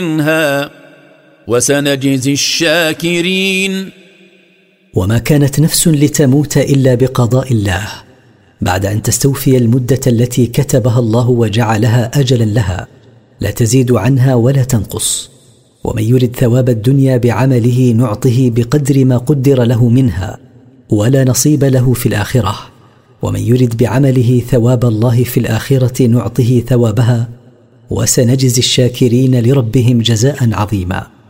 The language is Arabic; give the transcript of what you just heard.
منها وسنجزي الشاكرين. وما كانت نفس لتموت إلا بقضاء الله، بعد أن تستوفي المدة التي كتبها الله وجعلها أجلا لها، لا تزيد عنها ولا تنقص. ومن يرد ثواب الدنيا بعمله نعطه بقدر ما قدر له منها، ولا نصيب له في الآخرة. ومن يرد بعمله ثواب الله في الآخرة نعطه ثوابها، وسنجزي الشاكرين لربهم جزاء عظيما.